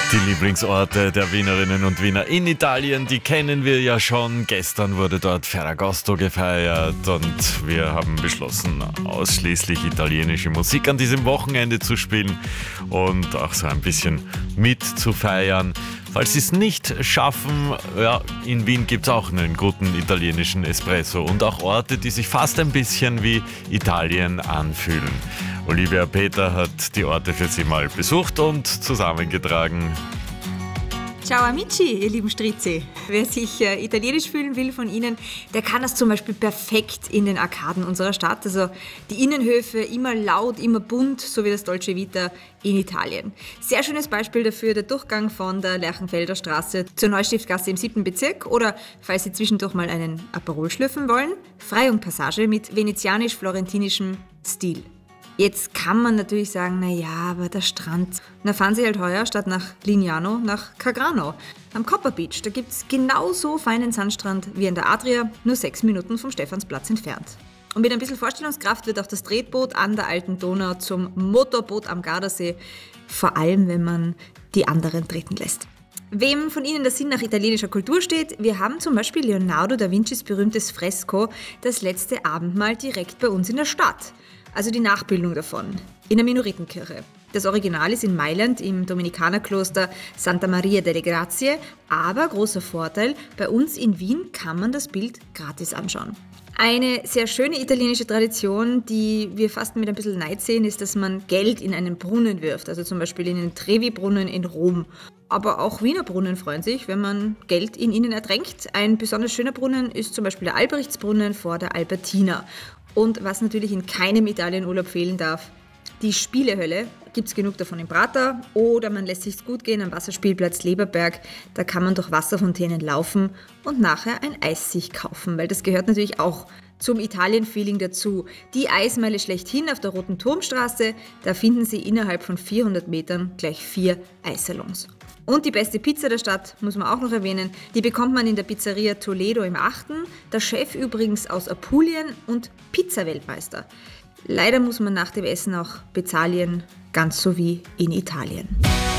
Die Lieblingsorte der Wienerinnen und Wiener in Italien, die kennen wir ja schon. Gestern wurde dort Ferragosto gefeiert und wir haben beschlossen, ausschließlich italienische Musik an diesem Wochenende zu spielen und auch so ein bisschen mitzufeiern. Falls Sie es nicht schaffen, ja, in Wien gibt es auch einen guten italienischen Espresso und auch Orte, die sich fast ein bisschen wie Italien anfühlen. Olivia Peter hat die Orte für Sie mal besucht und zusammengetragen. Ciao amici, ihr lieben Strizi. Wer sich italienisch fühlen will von Ihnen, der kann das zum Beispiel perfekt in den Arkaden unserer Stadt. Also die Innenhöfe immer laut, immer bunt, so wie das Dolce Vita in Italien. Sehr schönes Beispiel dafür der Durchgang von der Lerchenfelder Straße zur Neustiftgasse im 7. Bezirk oder, falls Sie zwischendurch mal einen Aperol schlürfen wollen, Freyung-Passage mit venezianisch-florentinischem Stil. Jetzt kann man natürlich sagen, na ja, aber der Strand. Na, fahren Sie halt heuer statt nach Lignano nach Cagrano. Am Copper Beach, da gibt's genauso feinen Sandstrand wie in der Adria, nur 6 Minuten vom Stephansplatz entfernt. Und mit ein bisschen Vorstellungskraft wird auch das Tretboot an der alten Donau zum Motorboot am Gardasee, vor allem wenn man die anderen treten lässt. Wem von Ihnen der Sinn nach italienischer Kultur steht, wir haben zum Beispiel Leonardo da Vincis berühmtes Fresko Das letzte Abendmahl direkt bei uns in der Stadt. Also die Nachbildung davon, in der Minoritenkirche. Das Original ist in Mailand im Dominikanerkloster Santa Maria delle Grazie, aber großer Vorteil, bei uns in Wien kann man das Bild gratis anschauen. Eine sehr schöne italienische Tradition, die wir fast mit ein bisschen Neid sehen, ist, dass man Geld in einen Brunnen wirft, also zum Beispiel in den Trevi-Brunnen in Rom. Aber auch Wiener Brunnen freuen sich, wenn man Geld in ihnen ertränkt. Ein besonders schöner Brunnen ist zum Beispiel der Alberichtsbrunnen vor der Albertina. Und was natürlich in keinem Italienurlaub fehlen darf, die Spielehölle. Gibt es genug davon im Prater oder man lässt sich's gut gehen am Wasserspielplatz Leberberg. Da kann man durch Wasserfontänen laufen und nachher ein Eis sich kaufen, weil das gehört natürlich auch zum Italien-Feeling dazu. Die Eismeile schlechthin auf der Roten Turmstraße, da finden Sie innerhalb von 400 Metern gleich 4 Eissalons. Und die beste Pizza der Stadt, muss man auch noch erwähnen, die bekommt man in der Pizzeria Toledo im 8. Der Chef übrigens aus Apulien und Pizza-Weltmeister. Leider muss man nach dem Essen auch bezahlen, ganz so wie in Italien.